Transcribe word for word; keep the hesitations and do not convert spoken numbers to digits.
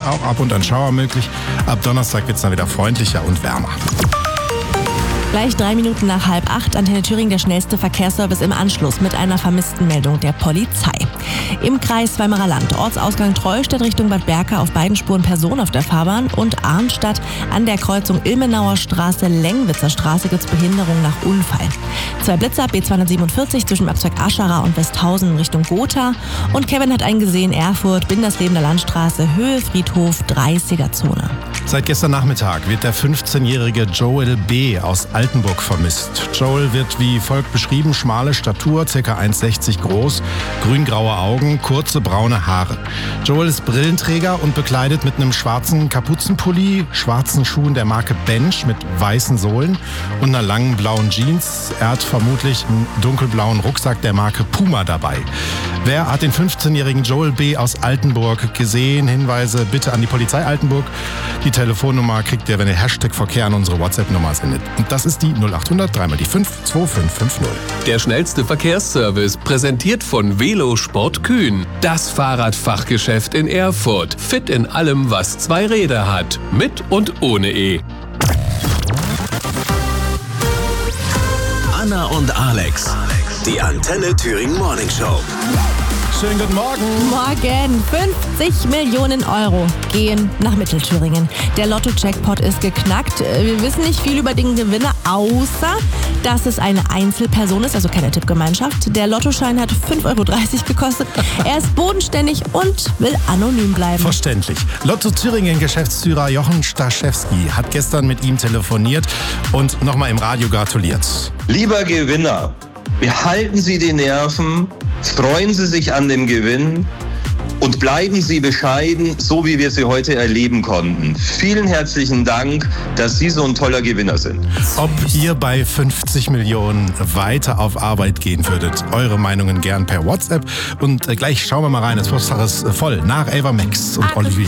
auch ab und an Schauer möglich. Ab Donnerstag wird es dann wieder freundlicher und wärmer. Gleich drei Minuten nach halb acht, Antenne Thüringen, der schnellste Verkehrsservice im Anschluss mit einer vermissten Meldung der Polizei. Im Kreis Weimarer Land, Ortsausgang Treustedt Richtung Bad Berka, auf beiden Spuren Personen auf der Fahrbahn und Arnstadt an der Kreuzung Ilmenauer Straße, Lengwitzer Straße gibt's Behinderung nach Unfall. Zwei Blitzer, B zweihundertsiebenundvierzig zwischen Abzweig Aschara und Westhausen Richtung Gotha und Kevin hat einen gesehen, Erfurt, Binderslebener Landstraße, Höhe Friedhof, dreißiger Zone. Seit gestern Nachmittag wird der fünfzehnjährige Joel B. aus Altenburg vermisst. Joel wird wie folgt beschrieben: schmale Statur, ca. eins Komma sechzig groß, grüngraue Augen, kurze braune Haare. Joel ist Brillenträger und bekleidet mit einem schwarzen Kapuzenpulli, schwarzen Schuhen der Marke Bench mit weißen Sohlen und einer langen blauen Jeans. Er hat vermutlich einen dunkelblauen Rucksack der Marke Puma dabei. Wer hat den fünfzehnjährigen Joel B. aus Altenburg gesehen? Hinweise bitte an die Polizei Altenburg. Die Telefonnummer kriegt ihr, wenn ihr Hashtag Verkehr an unsere WhatsApp-Nummer sendet. Und das ist die null achthundert, dreimal die fünf, zwei fünf fünf null. Der schnellste Verkehrsservice, präsentiert von Velosport Kühn. Das Fahrradfachgeschäft in Erfurt. Fit in allem, was zwei Räder hat. Mit und ohne E. Anna und Alex. Die Antenne Thüringen Morning Show. Schönen guten Morgen. Morgen. fünfzig Millionen Euro gehen nach Mittelthüringen. Der Lotto-Jackpot ist geknackt. Wir wissen nicht viel über den Gewinner, außer dass es eine Einzelperson ist, also keine Tippgemeinschaft. Der Lottoschein hat fünf Euro dreißig gekostet. Er ist bodenständig und will anonym bleiben. Verständlich. Lotto Thüringen-Geschäftsführer Jochen Staschewski hat gestern mit ihm telefoniert und nochmal im Radio gratuliert. Lieber Gewinner, behalten Sie die Nerven, freuen Sie sich an dem Gewinn und bleiben Sie bescheiden, so wie wir Sie heute erleben konnten. Vielen herzlichen Dank, dass Sie so ein toller Gewinner sind. Ob ihr bei fünfzig Millionen weiter auf Arbeit gehen würdet, eure Meinungen gern per WhatsApp. Und gleich schauen wir mal rein, das Postfach ist voll nach Ava Max und Olivier.